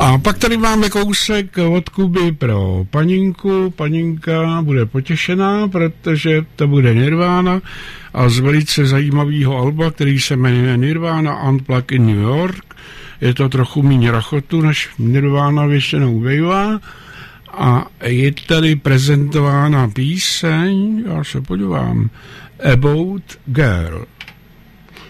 A pak tady máme kousek od Kuby pro paninku. Paninka bude potěšená, protože to bude Nirvana a z velice zajímavého alba, který se jmenuje Nirvana Unplugged in New York. Je to trochu méně rachotu, než Nirvana většinou bývá. A je tady prezentována píseň, já se podívám, About Girl.